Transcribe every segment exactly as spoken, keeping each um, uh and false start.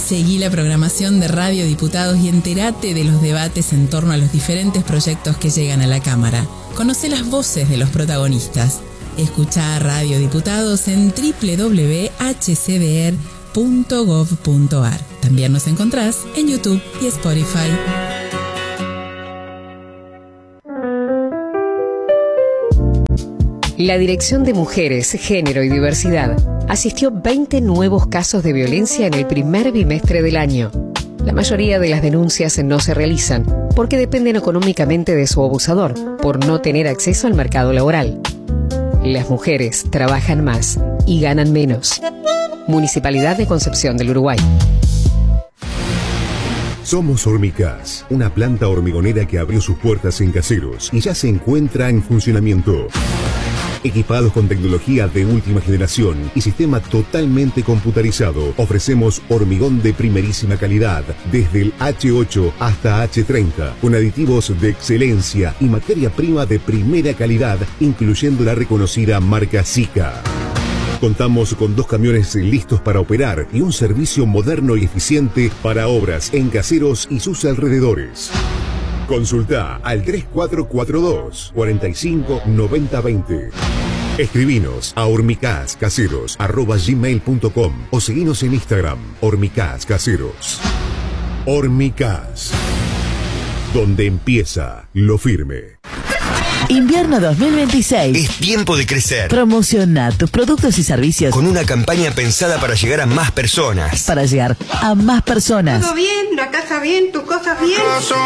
Seguí la programación de Radio Diputados y entérate de los debates en torno a los diferentes proyectos que llegan a la Cámara. Conoce las voces de los protagonistas. Escuchá Radio Diputados en doble u doble u doble u punto h c d r punto gov punto a r. También nos encontrás en YouTube y Spotify. La Dirección de Mujeres, Género y Diversidad asistió veinte nuevos casos de violencia en el primer bimestre del año. La mayoría de las denuncias no se realizan porque dependen económicamente de su abusador, por no tener acceso al mercado laboral. Las mujeres trabajan más y ganan menos. Municipalidad de Concepción del Uruguay. Somos Hormicas, una planta hormigonera que abrió sus puertas en Caseros y ya se encuentra en funcionamiento. Equipados con tecnología de última generación y sistema totalmente computarizado, ofrecemos hormigón de primerísima calidad, desde el hache ocho hasta hache treinta, con aditivos de excelencia y materia prima de primera calidad, incluyendo la reconocida marca Sika. Contamos con dos camiones listos para operar y un servicio moderno y eficiente para obras en Caseros y sus alrededores. Consulta al tres cuatro cuatro dos, cuatro cinco nueve cero dos cero. Escribinos a hormicascaseros arroba gmail punto com o seguinos en Instagram, hormicascaseros. Hormicas, donde empieza lo firme. Invierno dos mil veintiséis. Es tiempo de crecer. Promociona tus productos y servicios con una campaña pensada para llegar a más personas. Para llegar a más personas. Todo bien, la casa bien, tus cosas bien.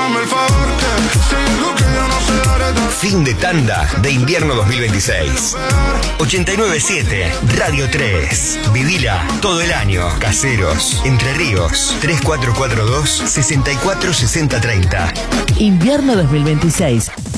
Fin de tanda de invierno dos mil veintiséis. ochenta y nueve punto siete Radio tres. Vivila todo el año. Caseros, Entre Ríos. tres cuatro cuatro dos, seis cuatro seis cero tres cero. Invierno dos mil veintiséis.